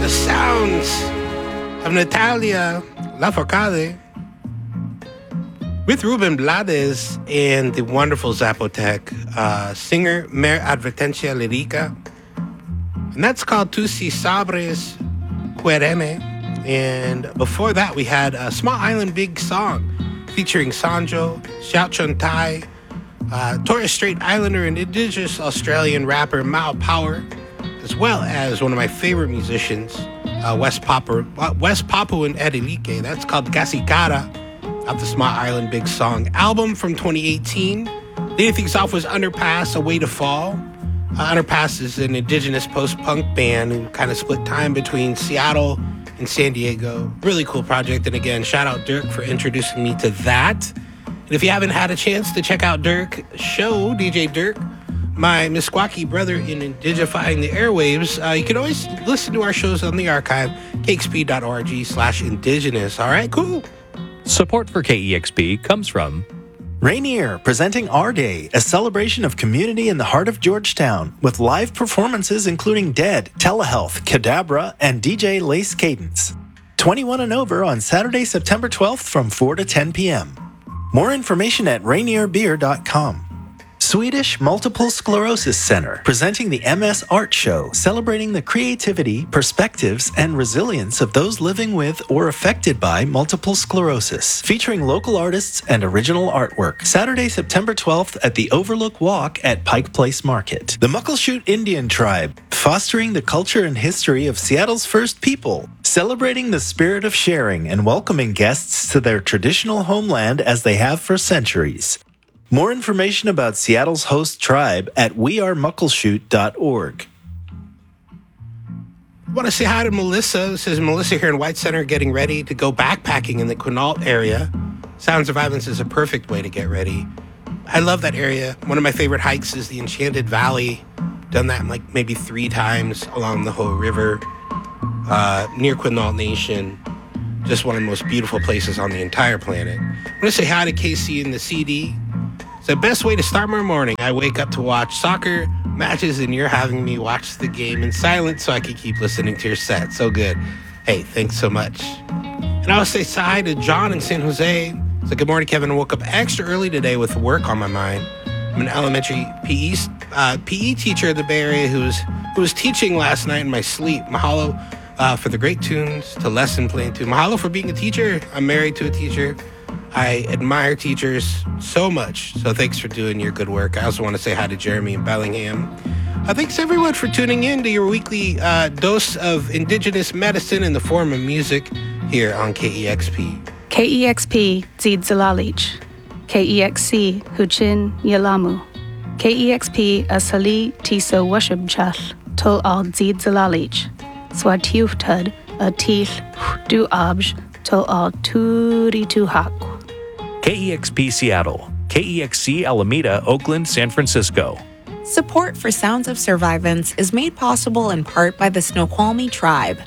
the sounds of Natalia Lafourcade with Ruben Blades and the wonderful Zapotec singer Mer Advertencia Lyrica. And that's called Tu Si Sabres Quereme. And before that, we had a Small Island Big Song featuring Sanjo, Xiao Chun Tai, Torres Strait Islander and Indigenous Australian rapper Mao Power, as well as one of my favorite musicians, West Papuan Erilike. That's called Gasicara, off the Small Island Big Song album from 2018. Leading things off was Underpass, A Way to Fall. Underpass is an indigenous post-punk band who kind of split time between Seattle and San Diego. Really cool project. And again, shout out Dirk for introducing me to that. And if you haven't had a chance to check out Dirk's show, DJ Dirk, my Meskwaki brother in indigifying the airwaves, you can always listen to our shows on the archive, kexp.org/indigenous. All right, cool. Support for KEXP comes from Rainier, presenting Our Day, a celebration of community in the heart of Georgetown, with live performances including Dead, Telehealth, Cadabra, and DJ Lace Cadence. 21 and over on Saturday, September 12th from 4 to 10 p.m. More information at rainierbeer.com. Swedish Multiple Sclerosis Center, presenting the MS Art Show, celebrating the creativity, perspectives, and resilience of those living with or affected by multiple sclerosis, featuring local artists and original artwork. Saturday, September 12th at the Overlook Walk at Pike Place Market. The Muckleshoot Indian Tribe, fostering the culture and history of Seattle's first people, celebrating the spirit of sharing and welcoming guests to their traditional homeland as they have for centuries. More information about Seattle's host tribe at wearemuckleshoot.org. I want to say hi to Melissa. This is Melissa here in White Center getting ready to go backpacking in the Quinault area. Sounds of Violence is a perfect way to get ready. I love that area. One of my favorite hikes is the Enchanted Valley. Done that like maybe 3 times along the Hoh River, near Quinault Nation. Just one of the most beautiful places on the entire planet. I want to say hi to Casey in the CD. It's the best way to start my morning. I wake up to watch soccer matches and you're having me watch the game in silence so I can keep listening to your set. So good. Hey, thanks so much. And I want to say hi to John in San Jose. So good morning, Kevin. I woke up extra early today with work on my mind. I'm an elementary PE teacher in the Bay Area who was teaching last night in my sleep. Mahalo for the great tunes to lesson plan to. Mahalo for being a teacher. I'm married to a teacher. I admire teachers so much, so thanks for doing your good work. I also want to say hi to Jeremy in Bellingham. Thanks everyone for tuning in to your weekly dose of indigenous medicine in the form of music here on KEXP. KEXP Zid Zalalich. KEXC Huchin Yalamu. KEXP Asali Tiso Washubchal Tol Al Zid Zalalich. Swatiuftad Atil Du Abj Tol Al Turi Tuhak. KEXP Seattle, KEXC Alameda, Oakland, San Francisco. Support for Sounds of Survivance is made possible in part by the Snoqualmie Tribe.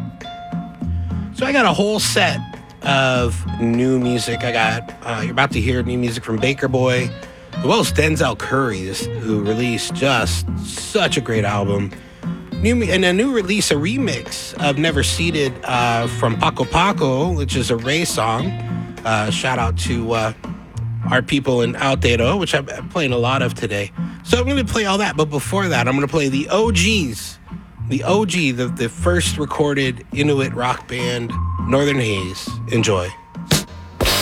So I got a whole set of new music. You're about to hear new music from Baker Boy, as well as Denzel Curry, who released just such a great album. And a new release, a remix of Never Seated from Paco Paco, which is a Ray song. Shout out to our people in Aotearoa, which I'm playing a lot of today. So I'm going to play all that, but before that, I'm going to play the OGs. The OG, the first recorded Inuit rock band, Northern Haze. Enjoy.